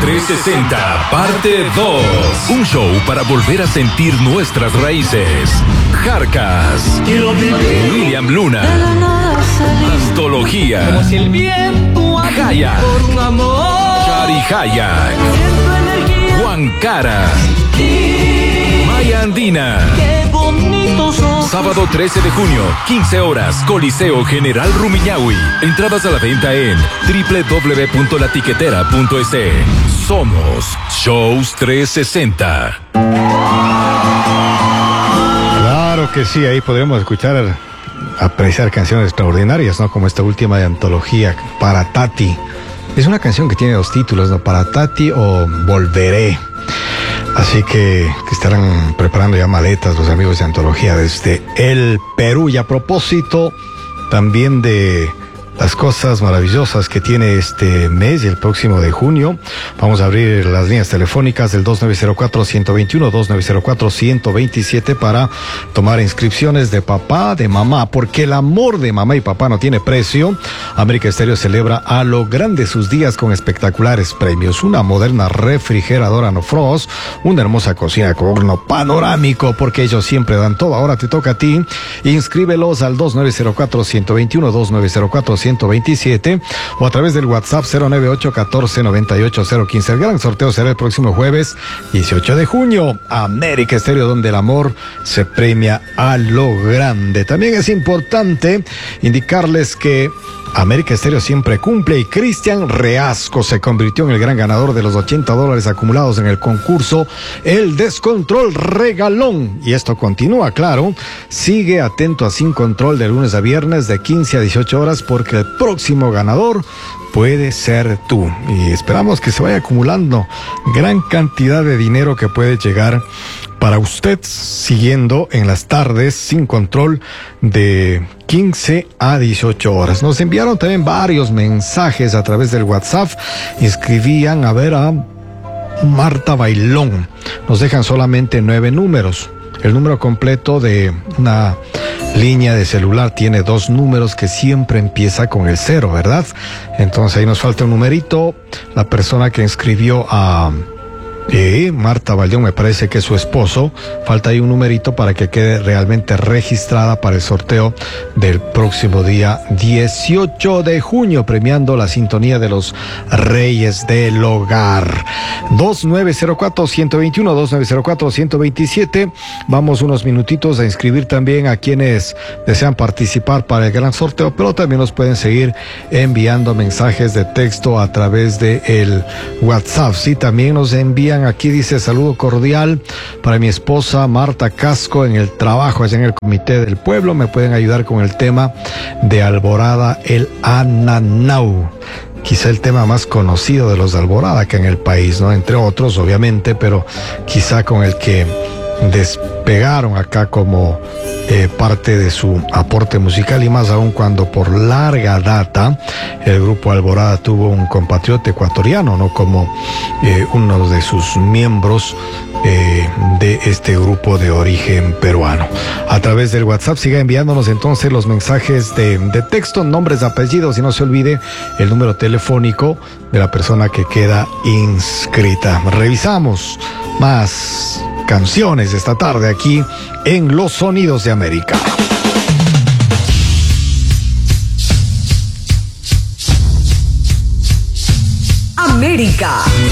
360, parte 2. Un show para volver a sentir nuestras raíces. Jarcas. William Luna. Antología. Como si el viento Hayak. por un amor. Chari Hayak. Juan Cara. Maya Andina. Qué bonitos ojos. Sábado 13 de junio, 15 horas, Coliseo General Rumiñahui. Entradas a la venta en www.latiquetera.es. Somos Shows 360. Claro que sí, ahí podremos escuchar, apreciar canciones extraordinarias, ¿no? Como esta última de Antología, Para Tati. Es una canción que tiene dos títulos, ¿no? Para Tati o Volveré. Así que estarán preparando ya maletas los amigos de Antología desde el Perú. Y a propósito también de las cosas maravillosas que tiene este mes y el próximo de junio, vamos a abrir las líneas telefónicas del 2904-121, 2904-127 para tomar inscripciones de papá, de mamá, porque el amor de mamá y papá no tiene precio. América Estéreo celebra a lo grande sus días con espectaculares premios, una moderna refrigeradora no frost, una hermosa cocina con horno panorámico, porque ellos siempre dan todo. Ahora te toca a ti. Inscríbelos al 2904-121, 2904-127 o a través del WhatsApp 098-1498-015. El gran sorteo será el próximo jueves 18 de junio. América Estéreo, donde el amor se premia a lo grande. También es importante indicarles que América Estéreo siempre cumple y Cristian Reasco se convirtió en el gran ganador de los $80 acumulados en el concurso El Descontrol Regalón. Y esto continúa, claro. Sigue atento a Sin Control de lunes a viernes de 15 a 18 horas porque el próximo ganador puede ser tú. Y esperamos que se vaya acumulando gran cantidad de dinero que puede llegar para usted siguiendo en las tardes Sin Control de 15 a 18 horas. Nos enviaron también varios mensajes a través del WhatsApp. Escribían a Marta Bailón. Nos dejan solamente 9 números. El número completo de una línea de celular tiene 2 números que siempre empieza con el 0, ¿verdad? Entonces ahí nos falta un numerito. La persona que inscribió a Marta Bailón, me parece que es su esposo, falta ahí un numerito para que quede realmente registrada para el sorteo del próximo día 18 de junio, premiando la sintonía de los Reyes del Hogar. 2904-121, 2904-127. Vamos unos minutitos a inscribir también a quienes desean participar para el gran sorteo, pero también nos pueden seguir enviando mensajes de texto a través de el WhatsApp. Sí, también nos envían. Aquí dice: saludo cordial para mi esposa Marta Casco en el trabajo, allá en el Comité del Pueblo. Me pueden ayudar con el tema de Alborada, el Ananau. Quizá el tema más conocido de los de Alborada acá en el país, ¿no? Entre otros, obviamente, pero quizá con el que despegaron acá como parte de su aporte musical, y más aún cuando por larga data el grupo Alborada tuvo un compatriota ecuatoriano, ¿no? Como uno de sus miembros de este grupo de origen peruano. A través del WhatsApp siga enviándonos entonces los mensajes de texto, nombres, apellidos, y no se olvide el número telefónico de la persona que queda inscrita. Revisamos más canciones esta tarde aquí en Los Sonidos de América. América.